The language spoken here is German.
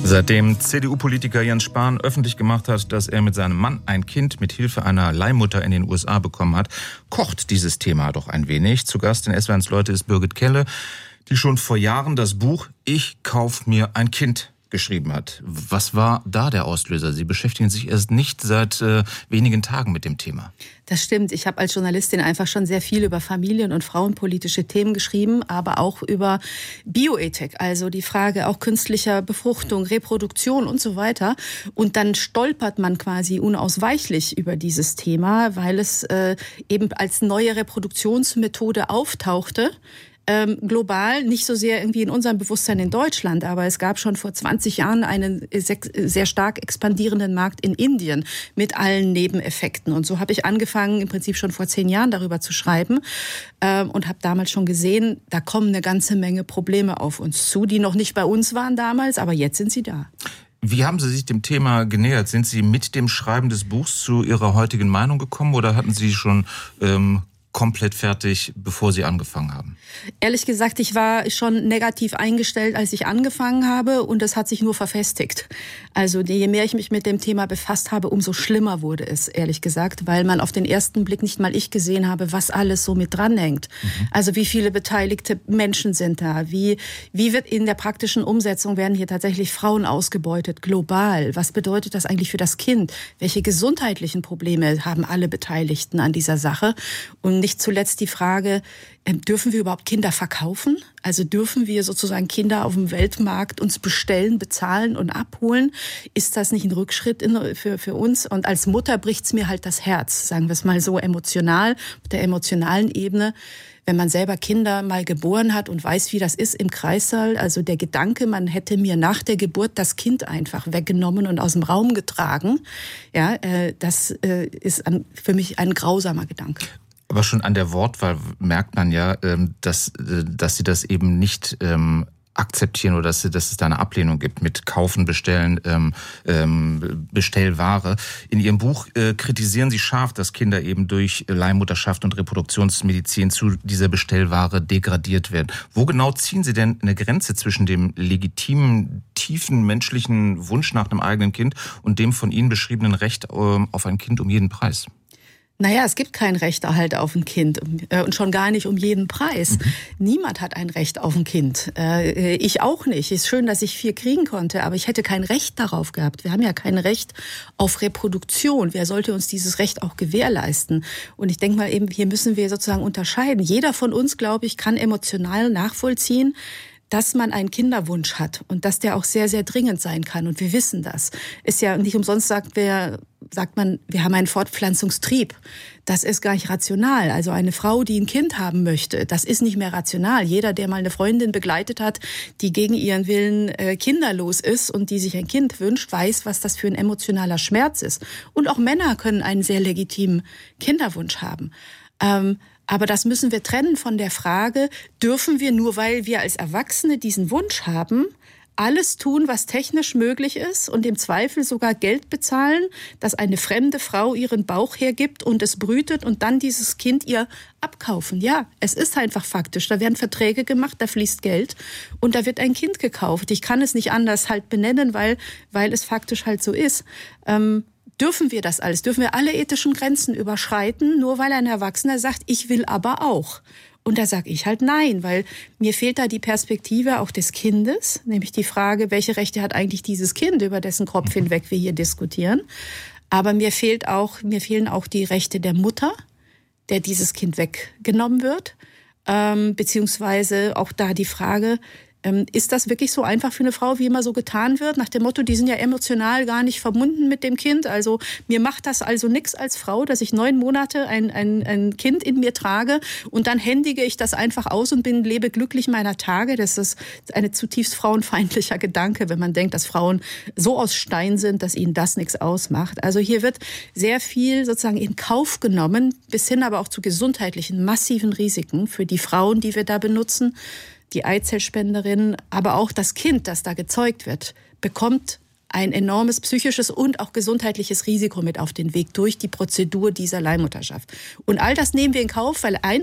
Seitdem CDU-Politiker Jens Spahn öffentlich gemacht hat, dass er mit seinem Mann ein Kind mit Hilfe einer Leihmutter in den USA bekommen hat, kocht dieses Thema doch ein wenig. Zu Gast in SWR1 Leute ist Birgit Kelle, die schon vor Jahren das Buch Ich kauf mir ein Kind geschrieben hat. Was war da der Auslöser? Sie beschäftigen sich erst nicht seit wenigen Tagen mit dem Thema. Das stimmt. Ich habe als Journalistin einfach schon sehr viel über familien- und frauenpolitische Themen geschrieben, aber auch über Bioethik, also die Frage auch künstlicher Befruchtung, Reproduktion und so weiter. Und dann stolpert man quasi unausweichlich über dieses Thema, weil es eben als neue Reproduktionsmethode auftauchte. Global, nicht so sehr irgendwie in unserem Bewusstsein in Deutschland, aber es gab schon vor 20 Jahren einen sehr stark expandierenden Markt in Indien mit allen Nebeneffekten. Und so habe ich angefangen, im Prinzip schon vor 10 Jahren darüber zu schreiben und habe damals schon gesehen, da kommen eine ganze Menge Probleme auf uns zu, die noch nicht bei uns waren damals, aber jetzt sind sie da. Wie haben Sie sich dem Thema genähert? Sind Sie mit dem Schreiben des Buchs zu Ihrer heutigen Meinung gekommen oder hatten Sie schon komplett fertig, bevor Sie angefangen haben? Ehrlich gesagt, ich war schon negativ eingestellt, als ich angefangen habe, und das hat sich nur verfestigt. Also je mehr ich mich mit dem Thema befasst habe, umso schlimmer wurde es, ehrlich gesagt, weil man auf den ersten Blick nicht mal ich gesehen habe, was alles so mit dranhängt. Also wie viele beteiligte Menschen sind da? Wie wird in der praktischen Umsetzung, werden hier tatsächlich Frauen ausgebeutet, global? Was bedeutet das eigentlich für das Kind? Welche gesundheitlichen Probleme haben alle Beteiligten an dieser Sache? Und nicht zuletzt die Frage, dürfen wir überhaupt Kinder verkaufen? Also dürfen wir sozusagen Kinder auf dem Weltmarkt uns bestellen, bezahlen und abholen? Ist das nicht ein Rückschritt für uns? Und als Mutter bricht's mir halt das Herz, sagen wir es mal so emotional, auf der emotionalen Ebene. Wenn man selber Kinder mal geboren hat und weiß, wie das ist im Kreissaal, also der Gedanke, man hätte mir nach der Geburt das Kind einfach weggenommen und aus dem Raum getragen, ja, das ist für mich ein grausamer Gedanke. Aber schon an der Wortwahl merkt man ja, dass Sie das eben nicht akzeptieren oder dass es da eine Ablehnung gibt mit Kaufen, Bestellen, Bestellware. In Ihrem Buch kritisieren Sie scharf, dass Kinder eben durch Leihmutterschaft und Reproduktionsmedizin zu dieser Bestellware degradiert werden. Wo genau ziehen Sie denn eine Grenze zwischen dem legitimen, tiefen menschlichen Wunsch nach einem eigenen Kind und dem von Ihnen beschriebenen Recht auf ein Kind um jeden Preis? Naja, es gibt kein Recht halt auf ein Kind und schon gar nicht um jeden Preis. Niemand hat ein Recht auf ein Kind. Ich auch nicht. Ist schön, dass ich 4 kriegen konnte, aber ich hätte kein Recht darauf gehabt. Wir haben ja kein Recht auf Reproduktion. Wer sollte uns dieses Recht auch gewährleisten? Und ich denke mal eben, hier müssen wir sozusagen unterscheiden. Jeder von uns, glaube ich, kann emotional nachvollziehen, dass man einen Kinderwunsch hat und dass der auch sehr, sehr dringend sein kann. Und wir wissen das. Ist ja nicht umsonst sagt man, wir haben einen Fortpflanzungstrieb. Das ist gar nicht rational. Also eine Frau, die ein Kind haben möchte, das ist nicht mehr rational. Jeder, der mal eine Freundin begleitet hat, die gegen ihren Willen kinderlos ist und die sich ein Kind wünscht, weiß, was das für ein emotionaler Schmerz ist. Und auch Männer können einen sehr legitimen Kinderwunsch haben. Aber das müssen wir trennen von der Frage, dürfen wir nur, weil wir als Erwachsene diesen Wunsch haben, alles tun, was technisch möglich ist und im Zweifel sogar Geld bezahlen, dass eine fremde Frau ihren Bauch hergibt und es brütet und dann dieses Kind ihr abkaufen. Ja, es ist einfach faktisch. Da werden Verträge gemacht, da fließt Geld und da wird ein Kind gekauft. Ich kann es nicht anders halt benennen, weil es faktisch halt so ist. Dürfen wir das alles? Dürfen wir alle ethischen Grenzen überschreiten, nur weil ein Erwachsener sagt, ich will aber auch? Und da sage ich halt nein, weil mir fehlt da die Perspektive auch des Kindes, nämlich die Frage, welche Rechte hat eigentlich dieses Kind, über dessen Kopf hinweg wir hier diskutieren. Aber mir fehlen auch die Rechte der Mutter, der dieses Kind weggenommen wird, beziehungsweise auch da die Frage, ist das wirklich so einfach für eine Frau, wie immer so getan wird? Nach dem Motto, die sind ja emotional gar nicht verbunden mit dem Kind. Also mir macht das also nichts als Frau, dass ich 9 Monate ein Kind in mir trage und dann händige ich das einfach aus und lebe glücklich meiner Tage. Das ist ein zutiefst frauenfeindlicher Gedanke, wenn man denkt, dass Frauen so aus Stein sind, dass ihnen das nichts ausmacht. Also hier wird sehr viel sozusagen in Kauf genommen, bis hin aber auch zu gesundheitlichen massiven Risiken für die Frauen, die wir da benutzen. Die Eizellspenderin, aber auch das Kind, das da gezeugt wird, bekommt ein enormes psychisches und auch gesundheitliches Risiko mit auf den Weg durch die Prozedur dieser Leihmutterschaft. Und all das nehmen wir in Kauf, weil ein